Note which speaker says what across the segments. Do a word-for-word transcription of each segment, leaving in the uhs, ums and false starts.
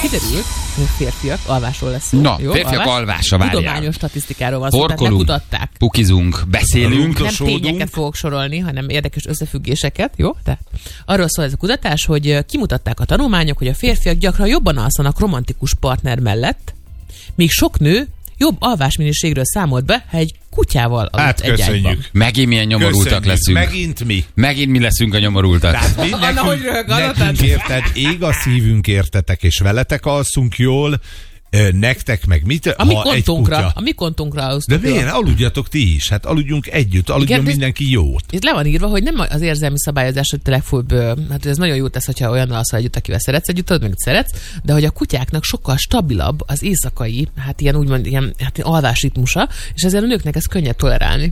Speaker 1: kiderült, hogy férfiak alvásról lesz szó.
Speaker 2: Na,
Speaker 1: jó?
Speaker 2: férfiak
Speaker 1: Alvás?
Speaker 2: alvása, várjál.
Speaker 1: Tudományos statisztikáról van szó, tehát
Speaker 2: Horkolunk,
Speaker 1: lekutatták.
Speaker 2: pukizunk, beszélünk.
Speaker 1: Nem tényeket fogok sorolni, hanem érdekes összefüggéseket, jó? Tehát arról szól ez a kutatás, hogy kimutatták a tanulmányok, hogy a férfiak gyakran jobban alszanak romantikus partner mellett, míg sok nő jobb alvásminőségről számolt be, ha egy kutyával aludt
Speaker 3: hát
Speaker 1: egy ágyban.
Speaker 3: köszönjük.
Speaker 2: Megint milyen nyomorultak
Speaker 3: Köszönjük.
Speaker 2: leszünk.
Speaker 3: Megint mi?
Speaker 2: Megint mi leszünk a nyomorultak.
Speaker 3: Tehát mi
Speaker 1: Anna,
Speaker 3: nekünk,
Speaker 1: hogy röhög, Anna,
Speaker 3: nekünk
Speaker 1: tehát-
Speaker 3: érted, ég a szívünk értetek, és veletek alszunk jól, ö, nektek meg mit?
Speaker 1: A mi
Speaker 3: ha egy
Speaker 1: kontunkra,
Speaker 3: kutya.
Speaker 1: a mi kontunkra
Speaker 3: De
Speaker 1: aludtunk.
Speaker 3: miért? Aludjatok ti is. Hát aludjunk együtt, aludjon
Speaker 1: Igen,
Speaker 3: mindenki jót.
Speaker 1: Itt le van írva, hogy nem az érzelmi szabályozás, hogy te legfőbb, hát ez nagyon jó tesz, hogyha olyan alszol együtt, akivel szeretsz együtt, tudod, meg szeretsz, de hogy a kutyáknak sokkal stabilabb az éjszakai, hát ilyen úgymond ilyen hát ilyen alvásritmusa, és ezért a nőknek ez könnyebb tolerálni.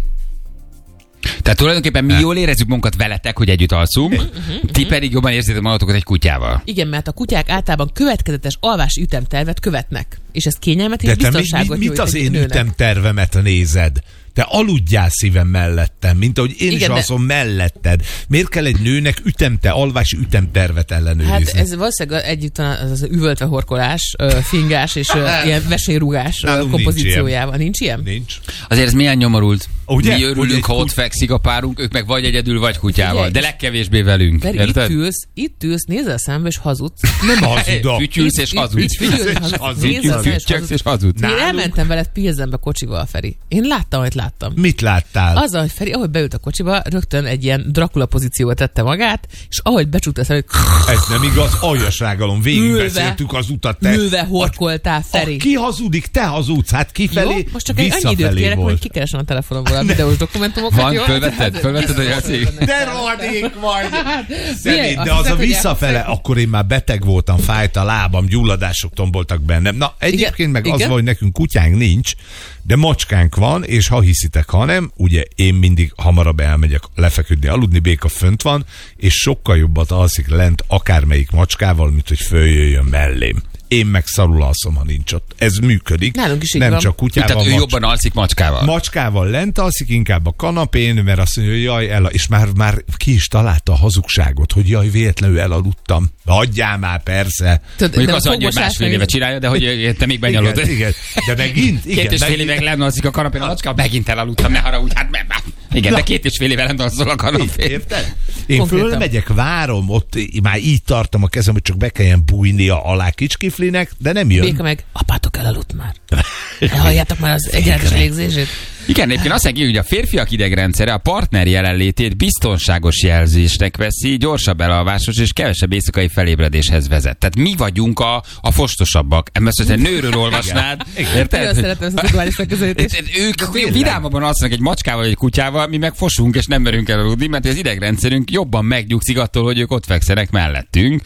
Speaker 2: Tehát tulajdonképpen mi jól érezzük magunkat veletek, hogy együtt alszunk, ti pedig jobban érzitek magatokat egy kutyával.
Speaker 1: Igen, mert a kutyák általában következetes alvási ütemtervet követnek, és ez kényelmet és
Speaker 3: De te mit,
Speaker 1: biztonságot
Speaker 3: mit, mit
Speaker 1: nyújt
Speaker 3: az
Speaker 1: egy
Speaker 3: én
Speaker 1: nőnek.
Speaker 3: ütemtervemet nézed? Te aludjál szívem mellettem, mint ahogy én
Speaker 1: Igen,
Speaker 3: is
Speaker 1: de-
Speaker 3: alszom melletted. Miért kell egy nőnek ütemte, alvási ütemtervet ellenőrizni?
Speaker 1: Hát ez valószínűleg együtt az, az üvöltve horkolás, ö, fingás és ö, ilyen vesélyrugás ö,
Speaker 3: Nálunk
Speaker 1: kompozíciójával. Nincs ilyen?
Speaker 3: Nincs.
Speaker 2: Azért ez milyen nyomorult.
Speaker 3: Ugye?
Speaker 2: Mi
Speaker 3: Hogy
Speaker 2: örülünk,
Speaker 3: egy
Speaker 2: ha ott
Speaker 3: kut-
Speaker 2: fekszik a párunk, ők meg vagy egyedül, vagy kutyával.
Speaker 1: Figyelj,
Speaker 2: De legkevésbé velünk.
Speaker 1: Mert itt
Speaker 2: Érted?
Speaker 1: ülsz, itt ülsz, nézel a szembe és hazudsz.
Speaker 3: Nem hazudok.
Speaker 2: Fütyülsz és
Speaker 1: Itt-
Speaker 2: hazudsz.
Speaker 1: itt fütyülsz és
Speaker 3: Fütyülsz és
Speaker 1: hazudsz.
Speaker 3: hazudsz.
Speaker 1: Nézel a szembe és
Speaker 2: Fütyülsz és hazudsz.
Speaker 1: Én
Speaker 3: Nálunk-
Speaker 1: elmentem veled Pilzenbe kocsival, Feri. Én láttam, amit láttam.
Speaker 3: Mit láttál?
Speaker 1: Azzal, hogy Feri, ahogy beült a kocsiba, rögtön egy ilyen Dracula pozícióba tette magát, és ahogy becsukta a szemét,
Speaker 3: Ez nem igaz, aljas rágalom. Végig
Speaker 1: Ülve.
Speaker 3: beszéltük az utat. Te.
Speaker 1: ülve horkoltál, Feri.
Speaker 3: A, ki hazudik, te hazudsz. Hát kifelé,
Speaker 1: Jó, most csak egy annyi időt
Speaker 3: visszafelé
Speaker 1: kérek, hogy
Speaker 3: volt.
Speaker 1: kikeresem a telefonomból a videós dokumentumokat.
Speaker 2: Van,
Speaker 1: jó?
Speaker 2: fölvetted? Fölvetted, hogy az ég?
Speaker 3: De rohadék vagy! Szemét,
Speaker 1: Figyelj,
Speaker 3: de
Speaker 1: azt
Speaker 3: az a
Speaker 1: hiszed, hogy
Speaker 3: visszafele,
Speaker 1: elfej-
Speaker 3: akkor én már beteg voltam, fájt a lábam, gyulladások tomboltak bennem. Na, egyébként
Speaker 1: Igen,
Speaker 3: meg az
Speaker 1: igen.
Speaker 3: van, hogy nekünk kutyánk nincs, de macskánk van, és ha hiszitek, ha nem, ugye én mindig hamarabb elmegyek lefeküdni, aludni, Béka fönt van, és sokkal jobbat alszik lent akármelyik macskával, mint hogy följöjjön mellém. Én meg szarul alszom, ha nincs ott. Ez működik.
Speaker 1: Nálunk is így
Speaker 3: nem
Speaker 1: van.
Speaker 3: csak kutyával.
Speaker 2: Tehát ő
Speaker 3: macs-
Speaker 2: jobban alszik macskával.
Speaker 3: Macskával lent alszik, inkább a kanapén, mert azt mondja, hogy jaj, el, és már, már ki is találta a hazugságot, hogy jaj, véletlenül elaludtam. Hagyjál már, persze.
Speaker 1: Tudod,
Speaker 2: Mondjuk
Speaker 1: de
Speaker 2: az annyi, hogy
Speaker 1: fogmosás
Speaker 2: másfél
Speaker 1: meg-
Speaker 2: éve csinálja, de hogy te még benyalod.
Speaker 3: Igen, igen, de megint, igen.
Speaker 2: Két és fél
Speaker 3: megint-
Speaker 2: évig lenn a kanapén a macska, megint elaludtam, ne haragudj, hát me, me. Igen, de két és fél éve lenn a kanapén.
Speaker 3: Érted? Én
Speaker 1: Konkrétan.
Speaker 3: fölmegyek, várom, ott már így tartom a kezem, hogy csak be kelljen bújnia alá kicskiflinek, de nem jön.
Speaker 1: Béka meg, apátok elaludt már. Halljátok már az egyenletes légzését?
Speaker 2: Igen, egyébként azt mondja, hogy a férfiak idegrendszere a partner jelenlétét biztonságos jelzésnek veszi, gyorsabb elalvásos és kevesebb éjszakai felébredéshez vezet. Tehát mi vagyunk a, a fostosabbak. Ezt most egy nőről olvasnád.
Speaker 1: Nagyon
Speaker 2: Érted?
Speaker 1: szeretem ezt a tudományos megközelítést.
Speaker 2: Ők vidámabban alszanak egy macskával, egy kutyával, mi meg fosunk és nem merünk elaludni, mert az idegrendszerünk jobban megnyugszik attól, hogy ők ott fekszenek mellettünk,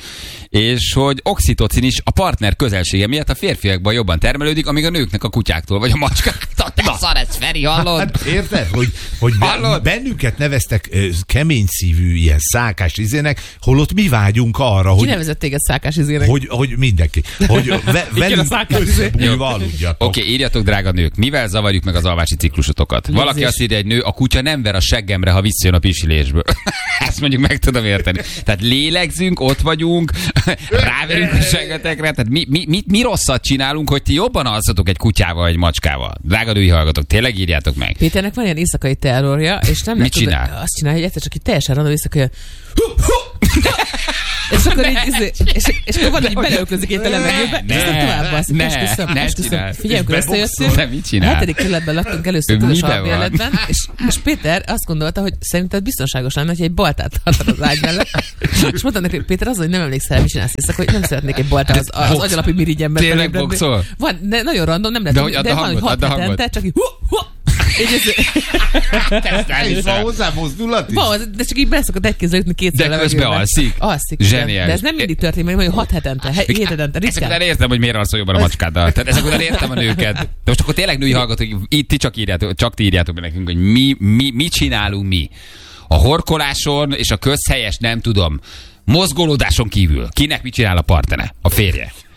Speaker 2: és hogy oxitocin is a partner közelsége miatt a férfiakban jobban termelődik, amíg a nőknek a kutyáktól vagy a macskáktól. Te szar ez, Feri, hallod?
Speaker 3: Hát érted, hogy, hogy be-
Speaker 2: Hallod?
Speaker 3: bennünket neveztek ö, kemény szívű, ilyen szákás izének, holott mi vágyunk arra,
Speaker 1: Ki
Speaker 3: hogy,
Speaker 1: nevezett téged szákás izének?
Speaker 3: hogy, hogy mindenki, hogy ve,
Speaker 1: a
Speaker 3: velünk
Speaker 1: szákás izé.
Speaker 3: összebújva aludjatok.
Speaker 2: Oké, okay, írjatok, drága nők, mivel zavarjuk meg az alvási ciklusotokat? Valaki
Speaker 1: Végzés.
Speaker 2: azt írja, egy nő, a kutya nem ver a seggemre, ha visszajön a pisilésből. Ezt mondjuk meg tudom érteni. Tehát lélegzünk, ott vagyunk, ráverünk a seggetekre, tehát mi, mi, mi, mi rosszat csinálunk, hogy ti jobban alszatok egy kutyával, egy macskával? Drága női hallgatók, tényleg írjátok meg.
Speaker 1: Péternek van ilyen éjszakai terrorja, és nem
Speaker 2: Mit
Speaker 1: lehet tudni-
Speaker 2: csinál?
Speaker 1: Azt csinálja, hogy egyszer csak így teljesen random éjszaka és akkor így, izé- és, és akkor van, hogy beleölközik egy levegőbe, és aztán tovább baszik.
Speaker 2: ne,
Speaker 1: Esküszöm,
Speaker 2: ne
Speaker 1: esküszöm.
Speaker 2: csinál.
Speaker 1: Figyelj, amikor
Speaker 3: És
Speaker 1: összejöttünk,
Speaker 2: beboxol. Mit csinál?
Speaker 1: a hetedik kerületben laktunk először
Speaker 2: Ő
Speaker 1: tudós
Speaker 2: miben van?
Speaker 1: albérletben, és, és Péter azt gondolta, hogy szerinted biztonságos lenne, hogy egy baltát tartod az ágy mellett. És mondtam neki, hogy Péter, az, hogy nem emlékszel, mit csinálsz éjszaka, hogy nem szeretnék egy baltát az, az
Speaker 2: Box.
Speaker 1: agyalapi mirigyemben.
Speaker 2: Tényleg
Speaker 1: belébredni.
Speaker 2: boxol?
Speaker 1: Van, de nagyon random, nem lehet,
Speaker 2: De
Speaker 1: de,
Speaker 2: hogy add
Speaker 1: de
Speaker 2: a
Speaker 1: van, hogy
Speaker 2: hangot,
Speaker 1: hat
Speaker 2: add a hangot.
Speaker 1: hetente, csak így hu, hu, így ez,
Speaker 3: És van hozzá mozdulat is?
Speaker 1: van, de csak így beszokott egy kézzel ütni kétszer
Speaker 2: De
Speaker 1: a
Speaker 2: közben
Speaker 1: levegőben.
Speaker 2: alszik?
Speaker 1: Alszik. igen.
Speaker 2: Zseniális.
Speaker 1: De ez nem mindig történik, meg mondjuk hat hetente, he- hét hetente,
Speaker 2: Ezek
Speaker 1: ritkán.
Speaker 2: után értem, hogy miért alszol jobban a macskáddal. Tehát ezek után értem a nőket. De most akkor tényleg női hallgatók, itt ti csak írjátok, csak ti írjátok be nekünk, hogy mi, mi, mi csinálunk mi. A horkoláson és a közhelyes, nem tudom, mozgolódáson kívül. Kinek mit csinál a partnere? A férje.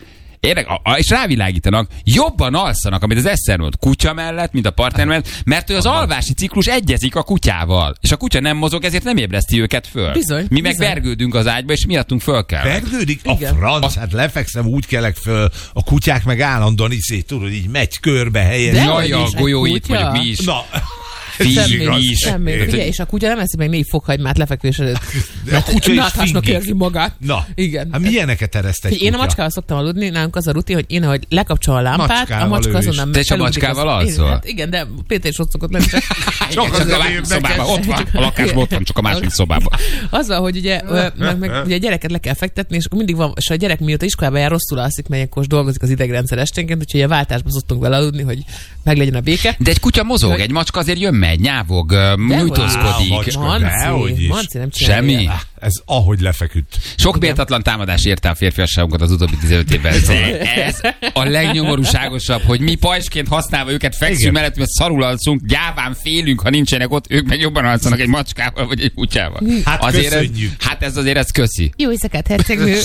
Speaker 2: Érek, a, a, és rávilágítanak, jobban alszanak, amit az Eszter mondott, kutya mellett, mint a partner mellett, mert ő az alvási ciklus egyezik a kutyával. És a kutya nem mozog, ezért nem ébreszti őket föl.
Speaker 1: Bizony,
Speaker 2: Mi meg
Speaker 1: bizony.
Speaker 2: vergődünk az ágyba, és miattunk föl kell.
Speaker 3: Vergődik a
Speaker 1: Igen.
Speaker 3: franc, hát lefekszem, úgy kelek föl, a kutyák meg állandóan izé, tudod, így megy körbe helyezni.
Speaker 1: De
Speaker 2: Jaj, a
Speaker 1: is, egy
Speaker 2: golyóit
Speaker 1: kutya?
Speaker 2: mondjuk mi is.
Speaker 3: Na,
Speaker 2: Semmi,
Speaker 3: igaz.
Speaker 2: is.
Speaker 1: Semmi. Figyelj, és a kutya nem eszi meg négy fokhagymát lefekvés előtt.
Speaker 3: De a kutya is
Speaker 1: Náthásnak
Speaker 3: fingik.
Speaker 1: érzi magát.
Speaker 3: Na,
Speaker 1: Igen.
Speaker 3: hát milyeneket ereszt egy
Speaker 1: Én a
Speaker 3: kutya?
Speaker 1: macskával szoktam aludni, nálunk az a rutin, hogy én, ahogy lekapcsolom a lámpát,
Speaker 3: Macskával
Speaker 1: a macska
Speaker 3: ő is.
Speaker 1: azonnal
Speaker 2: Te is a
Speaker 1: felugrik
Speaker 2: macskával
Speaker 1: az-
Speaker 2: alszol?
Speaker 1: Én- Hát igen, de Péter is ott szokott lenni. Csak,
Speaker 3: Csak az
Speaker 2: Csak a
Speaker 3: nem
Speaker 2: másik
Speaker 3: érdekes.
Speaker 2: szobában, ott van, a lakásban ott van, csak a másik szobában.
Speaker 1: Azzal, hogy ugye, ö, meg, meg, ugye a gyereket le kell fektetni, és akkor mindig van, és a gyerek mióta iskolába jár, rosszul alszik, mert ilyenkor dolgozik az idegrendszer esténként, úgyhogy a váltásba szoktunk vele aludni, hogy meglegyen a béke.
Speaker 2: De egy kutya mozog, egy macska azért jön megy, nyávog, ö, nyújtózkodik.
Speaker 3: macska.
Speaker 1: Manci,
Speaker 3: dehogy is.
Speaker 1: Manci nem csinálja.
Speaker 2: Semmi.
Speaker 3: Ez ahogy lefeküdt.
Speaker 2: Sok méltatlan támadás érte a férfiasságunkat az utóbbi tizenöt évben. De ez a legnyomorúságosabb, hogy mi pajsként használva őket fekszünk
Speaker 3: Igen.
Speaker 2: mellett, mert szarul alszunk, gyáván félünk, ha nincsenek ott, ők meg jobban alszanak egy macskával vagy egy kutyával.
Speaker 3: Hát
Speaker 2: azért ez,
Speaker 3: köszönjük.
Speaker 2: hát ez azért ez köszi.
Speaker 1: Jó éjszakát, hercegnő!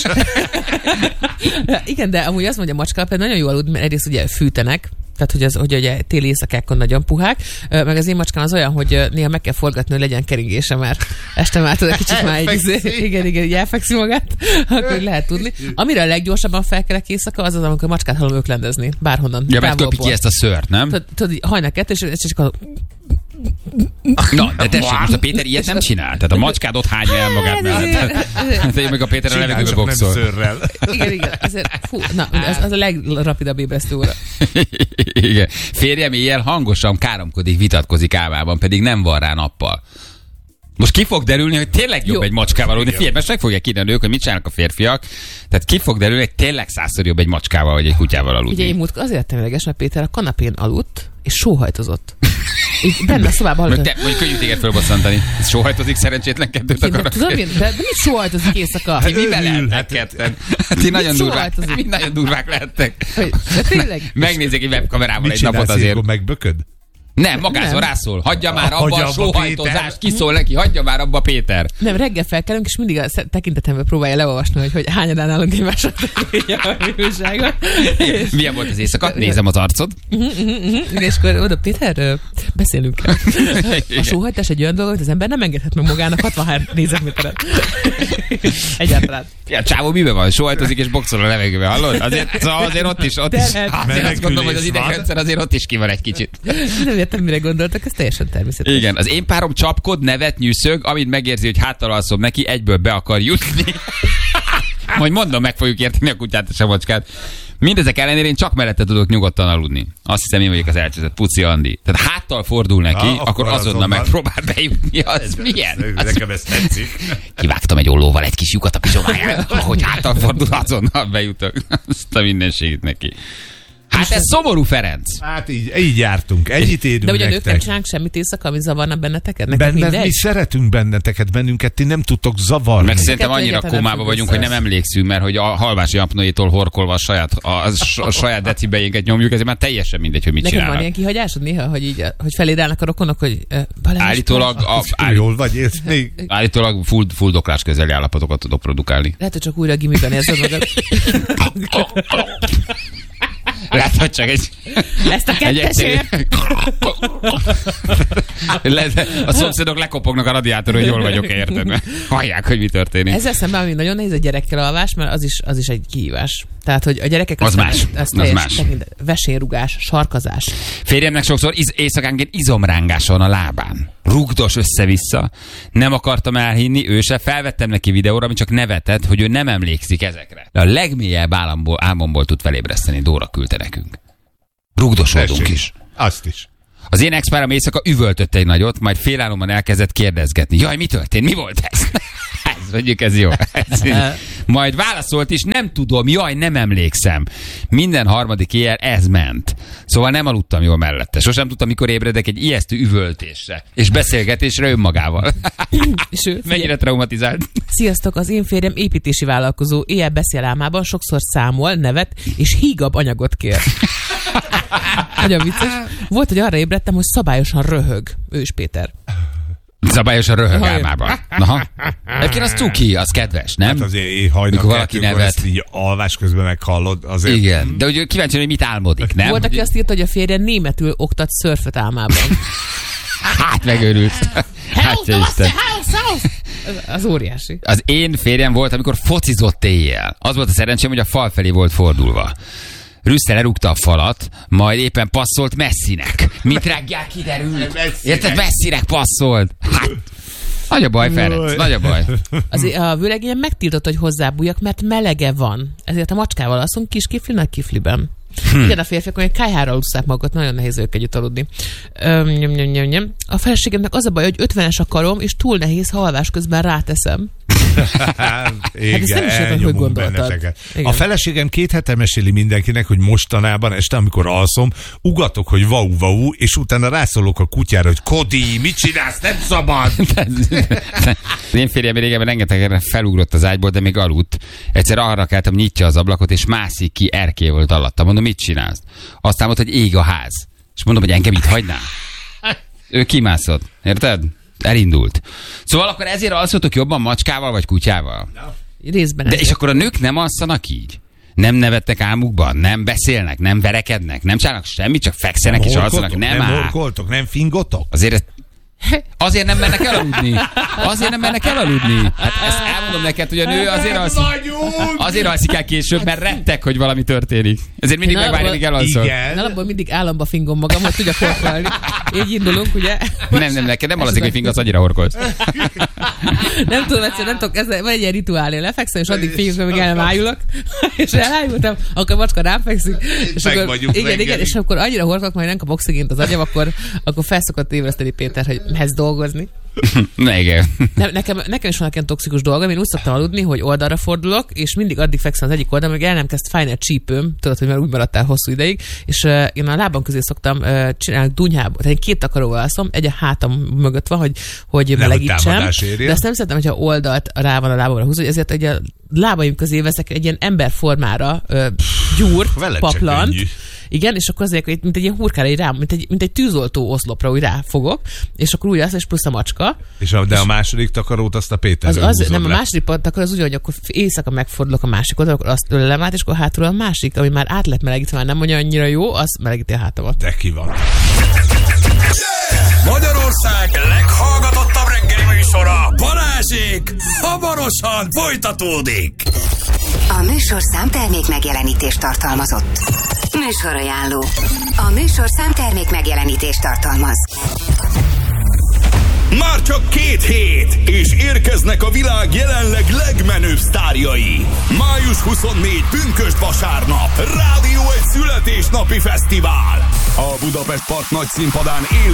Speaker 1: Igen, de amúgy azt mondja, a macska például nagyon jó aludni, mert egyrészt ugye fűtenek, tehát hogy, az, hogy ugye téli éjszakákon nagyon puhák, Ö, meg az én macskám az olyan, hogy ö, néha meg kell forgatni, hogy legyen keringése, mert este már tudod, kicsit már egy, igen, igen, így elfekszi magát, akkor lehet tudni. Amire a leggyorsabban felkelek éjszaka, az az, amikor a macskát hallom öklendezni, bárhonnan.
Speaker 2: Ja, mert köpi
Speaker 1: távolból.
Speaker 2: ki ezt a szőrt, nem?
Speaker 1: Tudod, tudod, így hajnal kettő, és ez csak a...
Speaker 2: Na, de tessék, most a Péter ilyet nem csinál. Tehát a macskád ott hányja el magát mellett. Hát én meg a Péter a
Speaker 3: Csinálj,
Speaker 2: levegőbe
Speaker 3: csak nem
Speaker 2: boxol.
Speaker 3: szőrrel.
Speaker 1: Igen, igen, ezért, fú, na, ez az a legrapidabb ébresztő óra.
Speaker 2: Igen. Férjem éjjel hangosan káromkodik, vitatkozik álmában, pedig nem van rá nappal. Most ki fog derülni, hogy tényleg jobb
Speaker 1: Jó.
Speaker 2: egy macskával aludni. Figyelj, most meg fogják kiderülni ők, hogy mit csinálnak a férfiak. Tehát ki fog derülni, hogy tényleg százszor jobb egy macskával vagy egy kutyával aludni.
Speaker 1: Ugye én múlt azért lettem ideges, mert Péter a kanapén aludt, és sóhajtozott. Így benne a szobában
Speaker 2: Mert
Speaker 1: aludt.
Speaker 2: te, mondjuk könnyű téged fölbosszantani. Ez sóhajtozik szerencsétlen kettőt
Speaker 1: Én, de,
Speaker 2: akarok.
Speaker 1: tudod, mi, de, de mit sóhajtozik éjszaka?
Speaker 2: Ti mivel
Speaker 3: Örül,
Speaker 2: lehettek
Speaker 3: hát-
Speaker 2: ketten? Ti nagyon durvák,
Speaker 1: sóhajtozik?
Speaker 2: mi nagyon durvák lehettek.
Speaker 1: Hogy, de tényleg?
Speaker 2: Megnézzek egy webkamerával
Speaker 3: Mit
Speaker 2: egy napot
Speaker 3: csinálsz,
Speaker 2: azért.
Speaker 3: akkor megbököd?
Speaker 2: Nem, magázol,
Speaker 1: Nem.
Speaker 2: rászól. Hagyja már
Speaker 3: Hagyja
Speaker 2: abba a
Speaker 3: abba,
Speaker 2: sóhajtozást,
Speaker 3: Péter.
Speaker 2: kiszól neki, hagyja már abba Péter.
Speaker 1: Nem, reggel felkelünk, és mindig a sze- tekintetembe próbálja leolvasni, hogy, hogy hányadán állunk egymásra a újságot.
Speaker 2: Milyen volt az éjszaka? Nézem az arcod.
Speaker 1: És akkor oda, Péter, ö, beszélünk kell. A sóhajtás egy olyan dolog, hogy az ember nem engedhet meg magának hatvanhárom négyzetméteret. Egyáltalán.
Speaker 2: Ja, csávó miben van? Sóhajtozik és boxol a levegőbe, hallod? Azért, szóval azért ott is, ott is.
Speaker 1: Terhet.
Speaker 2: Azért azt gondolom, hogy az
Speaker 3: Menekülés van.
Speaker 2: idegrendszer azért ott is ki van egy kicsit.
Speaker 1: Nem értem, mire gondoltak, ez teljesen természetes.
Speaker 2: Igen, az én párom csapkod, nevet, nyűszög, amint megérzi, hogy háttal alszom neki, egyből be akar jutni. Majd mondom, meg fogjuk érteni a kutyát és a macskát. Mindezek ellenére én csak mellette tudok nyugodtan aludni. Azt hiszem, én vagyok az elcseszett Puci Andi. Tehát háttal fordul neki,
Speaker 3: Ja,
Speaker 2: akkor,
Speaker 3: akkor
Speaker 2: azonnal
Speaker 3: azonnal.
Speaker 2: megpróbál bejutni. Az milyen? Az
Speaker 3: Nekem ez tetszik.
Speaker 2: Kivágtam egy ollóval egy kis lyukat a pizsomáján, ahogy háttal fordul, azonnal bejutok. Azt a mindenségét neki. Hát ez szomorú, Ferenc.
Speaker 3: Hát így, így jártunk. Ennyit érünk
Speaker 1: De ugye a nők nem
Speaker 3: nektek.
Speaker 1: csinálnak semmit éjszaka, ami zavarna benneteket? Nektek
Speaker 3: Benne, mi
Speaker 1: mindegy?
Speaker 3: szeretünk benneteket, bennünket ti nem tudtok zavarni.
Speaker 2: Meg szerintem
Speaker 1: Kettő
Speaker 2: annyira
Speaker 1: egyáltalán
Speaker 2: kómába
Speaker 1: nem
Speaker 2: vagyunk,
Speaker 1: függ
Speaker 2: hogy nem emlékszünk, mert hogy a halvási apnoétól horkolva a saját, a, a saját decibejénket nyomjuk, ezért már teljesen mindegy, hogy mit
Speaker 1: Neked van
Speaker 2: csinálnak.
Speaker 1: ilyen kihagyásod néha, hogy így, hogy feléd állnak a rokonok, hogy uh, Balázs,
Speaker 2: Állítólag, a, állí,
Speaker 3: Jól vagy, élsz még?
Speaker 2: állítólag full, full doklás közeli állapotokat tudok produkálni.
Speaker 1: lehet, hogy csak újra gimiben érzed magad.
Speaker 2: Lehet, hogy csak egy...
Speaker 1: Ezt a
Speaker 2: egy egyszerű...
Speaker 1: kettesért.
Speaker 2: Le- a szomszédok lekopognak a radiátorról, hogy jól vagyok, érted? Mert hallják, hogy mi történik.
Speaker 1: Ezzel szemben, ami nagyon nehéz a gyerekkel alvás, mert az is, az is egy kihívás. Tehát, hogy a gyerekek...
Speaker 2: Az más.
Speaker 1: Az,
Speaker 2: Az
Speaker 1: teljes
Speaker 2: más.
Speaker 1: tekint- vesérugás, sarkazás.
Speaker 2: Férjemnek sokszor iz- éjszakánként izomrángása van a lábán. Rugdos össze-vissza. Nem akartam elhinni, ő se. Felvettem neki videóra, ami csak nevetett, hogy ő nem emlékszik ezekre. De a legmélyebb álomból, álmomból tud felébreszteni. Dóra küldte nekünk. Rugdosodunk
Speaker 3: Tessék.
Speaker 2: is.
Speaker 3: Azt is.
Speaker 2: Az én expárom éjszaka üvöltött egy nagyot, majd félálomban elkezdett kérdezgetni. Jaj, mi történt? Mi volt ez? ez mondjuk ez jó. Ez, majd válaszolt is, nem tudom, jaj, nem emlékszem. Minden harmadik éjjel ez ment. Szóval nem aludtam jól mellette. Sosem tudtam, mikor ébredek egy ijesztő üvöltésre és beszélgetésre önmagával.
Speaker 1: És ő,
Speaker 2: Mennyire traumatizált.
Speaker 1: Sziasztok, az én férjem építési vállalkozó, éjjel beszél álmában, sokszor számol, nevet, és hígabb anyagot kér. Nagyon vicces. Volt, hogy arra ébredtem, hogy szabályosan röhög. Ő is Péter.
Speaker 2: Zabályosan röhög álmában. Aha. Egyébként az cuki, az kedves, nem?
Speaker 3: Hát azért hajnal
Speaker 2: valaki nevet.
Speaker 3: ezt így alvás közben meghallod. Azért...
Speaker 2: Igen, de ugye kíváncsi, hogy mit álmodik, nem?
Speaker 1: Volt, aki azt írta, hogy a férje németül oktat szörföt álmában.
Speaker 2: Hát megőrült. Hát, Isten.
Speaker 1: Az óriási.
Speaker 2: Az én férjem volt, amikor focizott éjjel. Az volt a szerencsém, hogy a fal felé volt fordulva. Rüsszel lerúgta a falat, majd éppen passzolt Messinek. Mint reggel kiderült. Érted? Messinek passzolt. Hát, nagy a baj, Ferenc, nagy a baj.
Speaker 1: Az, a vőlegényem megtiltott, hogy hozzábújjak, mert melege van. Ezért a macskával alszunk kis kifli, nagy kifliben. Hm. Igen, a férfiak olyan kályhára alusszák magukat, nagyon nehéz ők együtt aludni. Öm, nyom, nyom, nyom, nyom. A feleségemnek az a baj, hogy ötvenes a karom, és túl nehéz, ha alvás közben ráteszem.
Speaker 3: Hát, igen,
Speaker 1: hát ezt nem is értem, hogy gondoltad.
Speaker 3: A feleségem két hete meséli mindenkinek, hogy mostanában este, amikor alszom, ugatok, hogy vau-vau, és utána rászólok a kutyára, hogy Kodi, mit csinálsz, nem szabad!
Speaker 2: Én férjem régebben rengetegre felugrott az ágyból, de még aludt. Egyszer arra keltem, nyitja az ablakot, és mászik ki, erkély volt alatta. Mondom, mit csinálsz? Aztán mondta, hogy ég a ház. És mondom, hogy engem itt hagynál? Ő kimászott. Érted? Elindult. Szóval akkor ezért alszotok jobban macskával vagy kutyával?
Speaker 1: Részben.
Speaker 2: De és akkor a nők nem alszanak így? Nem nevettek álmukban? Nem beszélnek? Nem verekednek? Nem csinálnak semmit? Csak fekszenek és alszanak? Nem,
Speaker 3: nem horkoltok? Nem fingotok?
Speaker 2: Azért Azért nem mennek elaludni. Azért nem mennek elaludni. Hát ezt elmondom neked, hogy a nő azért alszik, azért alszik el később, mert rettek, hogy valami történik. Ezért mindig megvárja, míg elalszol.
Speaker 1: Na, abból mindig államba fingom magam, hogy tudjak horkolni. Így indulunk, ugye?
Speaker 2: Nem, nem, neked nem alazik, hogy fingasz, annyira horkolsz.
Speaker 1: Nem tudom, egyszer, nem tudom, ez van egy ilyen rituálé, lefekszem, és addig fingom, amíg el nem ájulok. És elájultam, akkor a macska rám fekszik. És akkor, igen, igen, és akkor annyira horkolok, majd nem kap oxigént az agyam, akkor, akkor felszokott ébreszteni Péter, hogy mehetsz dolgozni.
Speaker 2: Na igen.
Speaker 1: Ne, nekem, nekem is van ilyen toxikus dolgom, én úgy szoktam aludni, hogy oldalra fordulok, és mindig addig fekszem az egyik oldalon, hogy el nem kezd fájni a csípőm, tudod, hogy már úgy maradtál hosszú ideig, és uh, én a lábam közé szoktam uh, csinálni dunyhába, tehát én két takaróval alszom, egy a hátam mögött van, hogy, hogy melegítsem, de azt nem szeretem, hogyha oldalt rá van a lábamra húzva, hogy ezért hogy a lábaim közé veszek egy ilyen emberformára uh, gyúrt, paplant. Igen, és akkor azért, mint egy ilyen hurkára, egy rá, mint egy, mint egy tűzoltó oszlopra úgy ráfogok, és akkor úgy az, és plusz a macska.
Speaker 3: És a, de és a második takarót azt a Péter
Speaker 1: az, az nem, le. A második takar az úgy, hogy akkor éjszaka megfordulok a másik oldalra, akkor azt ölelem át, és akkor hátulról a másik, ami már át lett melegítve, már nem mondja annyira jó, az melegíti a hátamat.
Speaker 3: De ki van.
Speaker 4: Magyarország leghallgatottabb reggeli műsora, Balázsék, hamarosan folytatódik.
Speaker 5: A műsorszám termék megjelenítést tartalmazott. Műsorajánló. A műsorszám termék megjelenítést tartalmaz.
Speaker 4: Már csak két hét, és érkeznek a világ jelenleg legmenőbb sztárjai. május huszonnégy pünkösd vasárnap. Rádió egy születésnapi fesztivál. A Budapest Park nagy színpadán él